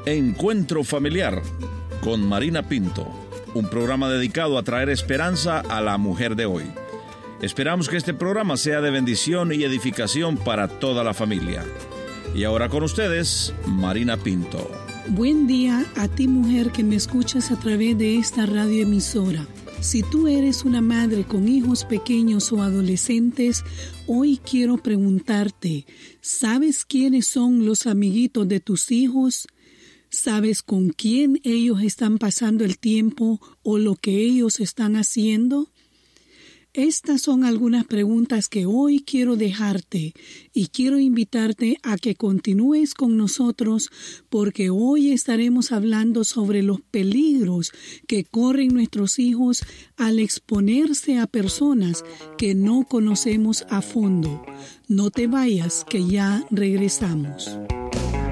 Encuentro Familiar con Marina Pinto, un programa dedicado a traer esperanza a la mujer de hoy. Esperamos que este programa sea de bendición y edificación para toda la familia. Y ahora con ustedes, Marina Pinto. Buen día a ti, mujer, que me escuchas a través de esta radioemisora. Si tú eres una madre con hijos pequeños o adolescentes, hoy quiero preguntarte, ¿sabes quiénes son los amiguitos de tus hijos? ¿Sabes con quién ellos están pasando el tiempo o lo que ellos están haciendo? Estas son algunas preguntas que hoy quiero dejarte y quiero invitarte a que continúes con nosotros porque hoy estaremos hablando sobre los peligros que corren nuestros hijos al exponerse a personas que no conocemos a fondo. No te vayas, que ya regresamos.